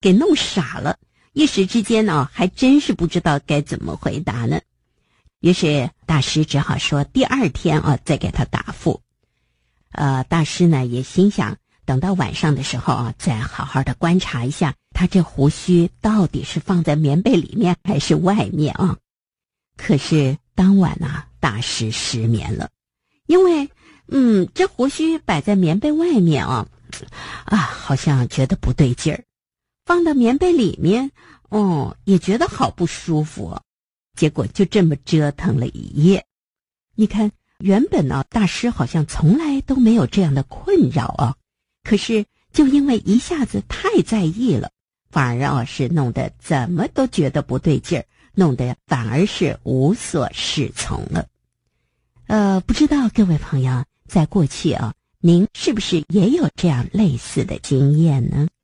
给弄傻了，一时之间呢，还真是不知道该怎么回答呢。于是大师只好说第二天再给他答复。大师呢也心想，等到晚上的时候再好好的观察一下他这胡须到底是放在棉被里面还是外面啊。可是当晚大师失眠了，因为这胡须摆在棉被外面好像觉得不对劲儿，放到棉被里面也觉得好不舒服结果就这么折腾了一夜。你看，原本大师好像从来都没有这样的困扰可是就因为一下子太在意了，反而是弄得怎么都觉得不对劲儿，弄得反而是无所适从了。不知道各位朋友在过去您是不是也有这样类似的经验呢？